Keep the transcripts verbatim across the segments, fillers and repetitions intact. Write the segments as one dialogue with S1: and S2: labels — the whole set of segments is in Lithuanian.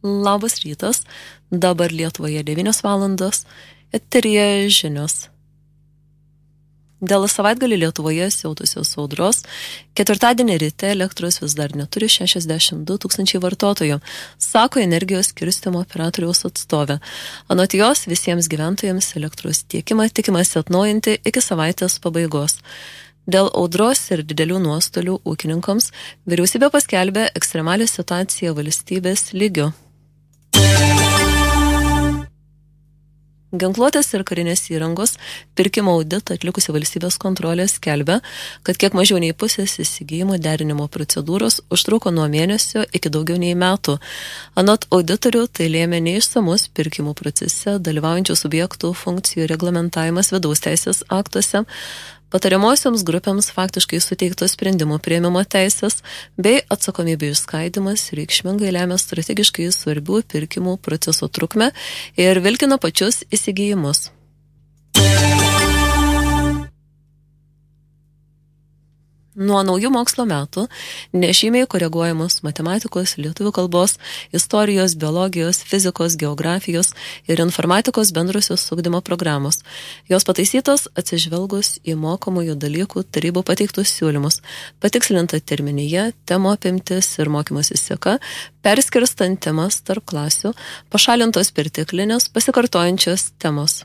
S1: Labas rytas, dabar Lietuvoje devynios valandos, eteryje žinios. Dėl savaitgalį Lietuvoje siautusios audros, ketvirtadienį ryte elektros vis dar neturi šešiasdešimt du tūkstančiai vartotojų, sako energijos skirstymo operatoriaus atstovė. Anot jos, visiems gyventojams elektros tiekimą tikimasi atnaujinti iki savaitės pabaigos. Dėl audros ir didelių nuostolių ūkininkams vyriausybė paskelbė ekstremalią situaciją valstybės lygiu. Ginkluotės ir karinės įrangos pirkimo auditą atlikusi valstybės kontrolė skelbia, kad kiek mažiau nei pusės įsigijimo derinimo procedūros užtruko nuo mėnesio iki daugiau nei metų. Anot auditorių, tai lėmė neišsamus pirkimų procese dalyvaujančių subjektų funkcijų reglamentavimas vidaus teisės aktuose, patariamosioms grupėms faktiškai suteiktos sprendimų priėmimo teisės bei atsakomybių išskaidimas reikšmingai lemia strategiškai svarbių pirkimų proceso trukmę ir vilkina pačius įsigijimus. Nuo naujų mokslo metų nežymiai koreguojamos matematikos, lietuvių kalbos, istorijos, biologijos, fizikos, geografijos ir informatikos bendrosios ugdymo programos. Jos pataisytos atsižvelgus į mokomųjų dalykų tarybų pateiktus siūlymus, patikslinta terminija, temų apimtis ir mokymosi seka, perskirstant temas tarp klasių, pašalintos perteklinės, pasikartojančios temos.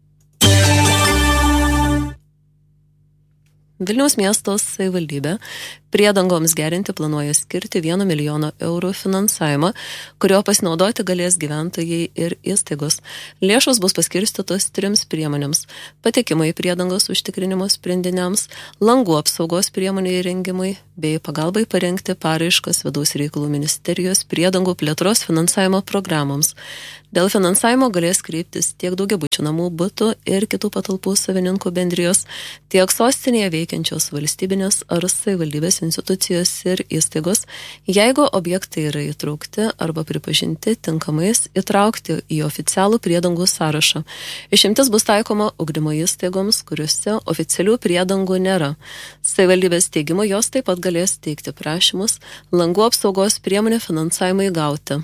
S1: Vilniaus miesto savivaldybė priedangoms gerinti planuoja skirti vieno milijono eurų finansavimą, kurio pasinaudoti galės gyventojai ir įstaigos. Lėšos bus paskirstytos trims priemonėms – patekimo į priedangos užtikrinimo sprendiniams, langų apsaugos priemonių įrengimui bei pagalbai parengti paraiškas Vidaus reikalų ministerijos priedangų plėtros finansavimo programoms. Dėl finansavimo galės kreiptis tiek daugiabučių namų, butų ir kitų patalpų savininkų bendrijos, tiek sostinėje veikiančios valstybinės ar savivaldybės institucijos ir įstaigos, jeigu objektai yra įtraukti arba pripažinti tinkamais įtraukti į oficialų priedangų sąrašą. Išimtis bus taikoma ugdymo įstaigoms, kuriuose oficialių priedangų nėra. Savivaldybės teigimu jos taip pat galės teikti prašymus langų apsaugos priemonių finansavimui gauti.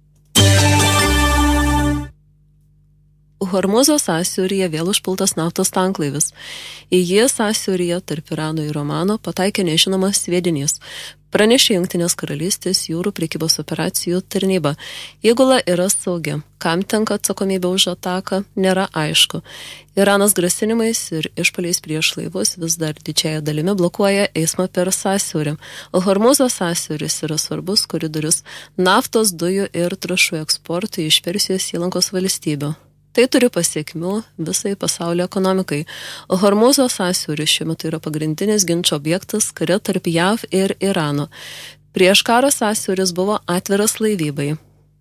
S1: Hormūzo sąsiauryje vėl užpultas naftos tanklaivis. Į jį sąsiauryje tarp Irano ir Omano pataikė nežinomas sviedinys. Pranešė Jungtinės karalystės jūrų prekybos operacijų tarnyba. Įgula yra saugi. Kam tenka atsakomybė už ataką, nėra aišku. Iranas grasinimais ir išpuoliais prieš laivus vis dar didžiąją dalimi blokuoja eismą per sąsiaurį. Hormūzo sąsiauris yra svarbus koridorius naftos, dujų ir trąšų eksportui iš Persijos įlankos valstybių. Tai turi pasiekmių visai pasaulio ekonomikai. Hormūzo sąsiauris šiuo metu yra pagrindinis ginčo objektas kare tarp J A V ir Irano. Prieš karo sąsiauris buvo atviras laivybai.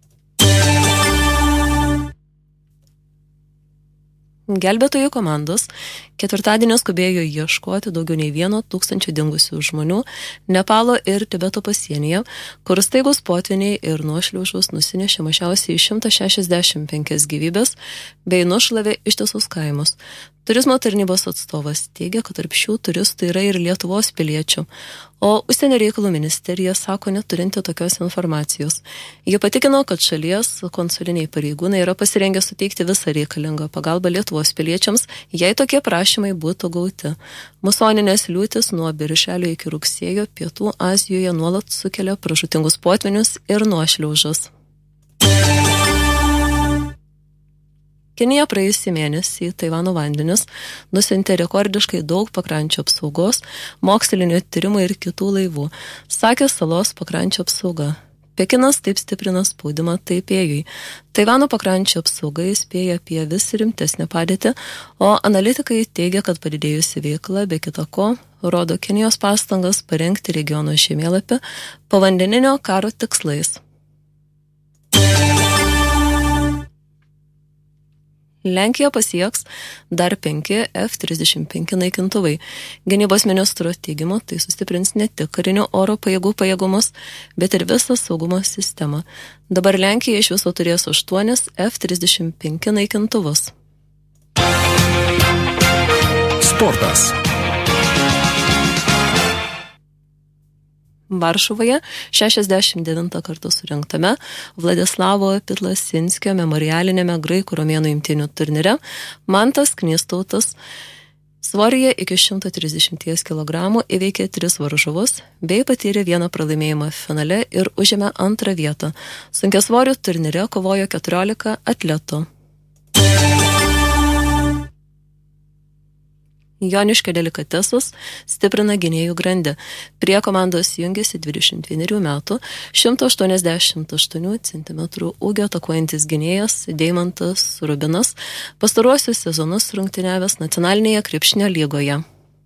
S1: Gelbėtojų komandos ketvirtadienį skubėjo ieškoti daugiau nei vieno tūkstančio dingusių žmonių Nepalo ir Tibeto pasienyje, kur staigus potviniai ir nuošliaužos nusinešė mažiausiai šimtas šešiasdešimt penkias gyvybės bei nušlavė ištisus kaimus. Turizmo tarnybos atstovas teigia, kad tarp šių turistų yra ir Lietuvos piliečių, o Užsienio reikalų ministerija sako neturinti tokios informacijos. Ji patikino, kad šalies konsuliniai pareigūnai yra pasirengę suteikti visą reikalingą pagalbą Lietuvos piliečiams, jei tokie prašymai būtų gauti. Musoninės liūtys nuo birželio iki rugsėjo Pietų Azijoje nuolat sukelia pražūtingus potvinius ir nuošliaužas. Kinija praėjusį mėnesį į Taivano vandenis nusiuntė rekordiškai daug pakrančių apsaugos, mokslinių tyrimų ir kitų laivų, sakė salos pakrančių apsauga. Pekinas taip stiprina spaudimą Taipėjui. Taivano pakrančių apsauga įspėja apie vis rimtesnę padėtį, o analitikai teigia, kad padidėjusi veikla be kita ko rodo Kinijos pastangas parengti regiono žemėlapį povandeninio karo tikslais. Lenkija pasieks dar penki F trisdešimt penki naikintuvai. Gynybos ministro teigimu tai sustiprins ne tik karinių oro pajėgų pajėgumus, bet ir visą saugumo sistemą. Dabar Lenkija iš viso turės aštuonis F trisdešimt penki naikintuvus.
S2: Sportas.
S1: Varšuvoje šešiasdešimt devintą kartą surengtame Vladislavo Pitlasinskio memorialinėme graikų romėnų imtynių turnyre Mantas Knystautas svoryje iki šimto trisdešimties kilogramų įveikė tris varžovus bei patyrė vieną pralaimėjimą finale ir užėmė antrą vietą. Sunkiasvorių turnyre kovojo keturiolika atletų. Joniškio Delikatesas stiprina gynėjų grandį. Prie komandos jungiasi dvidešimt vienerių metų, šimto aštuoniasdešimt aštuonių centimetrų ūgio atakuojantis gynėjas Deimantas Rubinas, pastaruosius sezonus rungtyniavęs nacionalinėje krepšinio lygoje.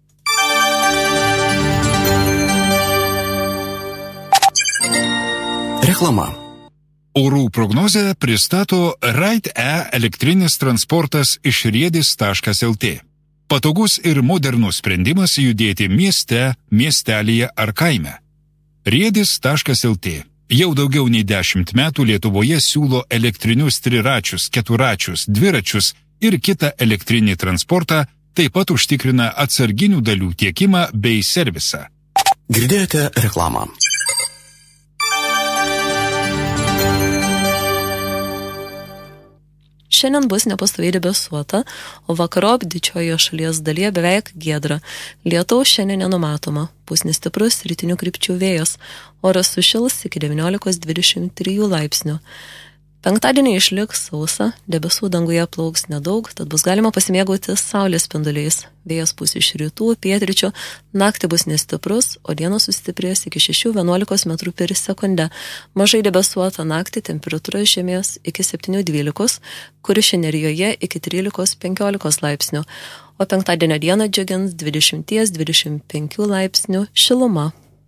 S2: Reklama. Orų prognozę pristato Ride-E elektrinis transportas iš riedis taškas el tė. Patogus ir modernus sprendimas judėti mieste, miestelyje ar kaime. riedis taškas el tė jau daugiau nei dešimt metų Lietuvoje siūlo elektrinius triračius, keturačius, dviračius ir kitą elektrinį transportą, taip pat užtikrina atsarginių dalių tiekimą bei servisą. Girdėjote reklamą.
S1: Šiandien bus nepastoviai debesuota, o vakarop didžiojoje šalies dalyje beveik giedra. Lietaus šiandien nenumatoma, pūs nestiprus rytinių krypčių vėjas, oras sušils iki devyniolikos dvidešimt trijų laipsnių. Penktadienį išliks sausa, debesų danguje plauks nedaug, tad bus galima pasimėgauti saulės spinduliais. Vėjas pūs iš rytų, pietryčių, naktį bus nestiprus, o dienos sustiprės iki šešių vienuolikos metrų per sekundę. Mažai debesuota naktį temperatūra žemės iki septynių dvylikos, Kuršių nerijoje iki trylikos penkiolikos laipsnių, o penktadienio dieną džiugins dvidešimt dvidešimt penkių laipsnių šiluma.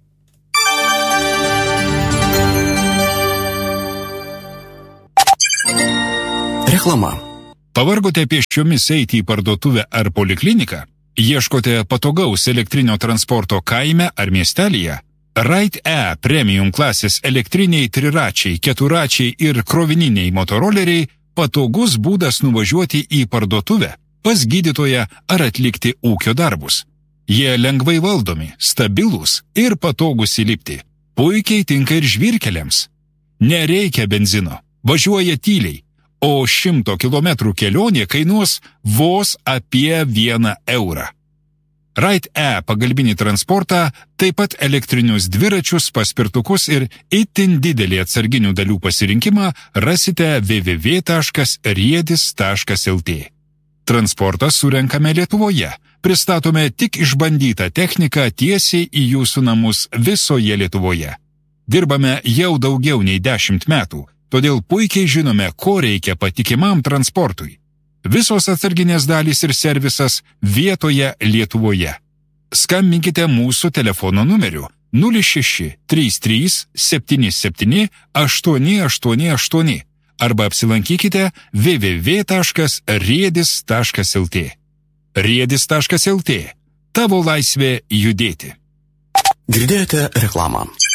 S2: Reklama. Pavargote pėsčiomis eiti į parduotuvę ar polikliniką? Ieškote patogaus elektrinio transporto kaime ar miestelyje? Ride-E premium klasės elektriniai triračiai, keturačiai ir krovininiai motoroleriai patogus būdas nuvažiuoti į parduotuvę, pas gydytoją ar atlikti ūkio darbus. Jie lengvai valdomi, stabilūs ir patogus įlipti. Puikiai tinka ir žvyrkeliams. Nereikia benzino, važiuoja tyliai, o šimto kilometrų kelionė kainuos vos apie vieną eurą. Ride-E pagalbinį transportą, taip pat elektrinius dviračius, paspirtukus ir itin didelį atsarginių dalių pasirinkimą rasite w w w taškas riedis taškas el tė. Transportą surenkame Lietuvoje. Pristatome tik išbandytą techniką tiesiai į jūsų namus visoje Lietuvoje. Dirbame jau daugiau nei dešimt metų. Todėl puikiai žinome, ko reikia patikimam transportui. Visos atsarginės dalys ir servisas vietoje Lietuvoje. Skambinkite mūsų telefono numeriu nulis šeši trys trys septyni septyni aštuoni aštuoni aštuoni arba apsilankykite w w w taškas riedis taškas el tė. riedis taškas el tė. Tavo laisvė judėti.
S3: Girdėjote reklamą.